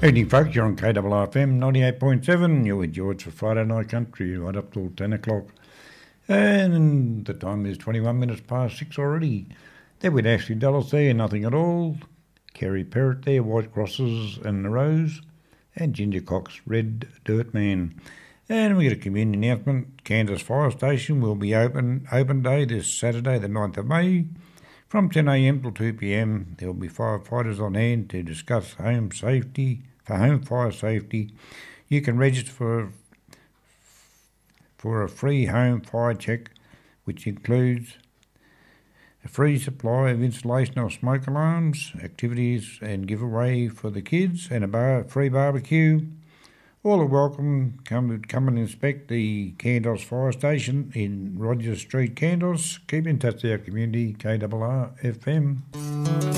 Evening, folks. You're on KRRFM 98.7. You're with George for Friday Night Country, right up till 10 o'clock. And the time is 21 minutes past 6 already. There with Ashley Dulles there, Nothing at All. Kerry Perrott there, White Crosses and the Rose. And Ginger Cox, Red Dirt Man. And we got a community announcement. Candace Fire Station will be open day this Saturday, the 9th of May. From 10 a.m. till 2 p.m, there will be firefighters on hand to discuss home fire safety. You can register for a free home fire check, which includes a free supply of installation of smoke alarms, activities and giveaway for the kids, and a free barbecue. All are welcome. Come and inspect the Kandos Fire Station in Rogers Street, Kandos. Keep in touch with our community, KRRFM.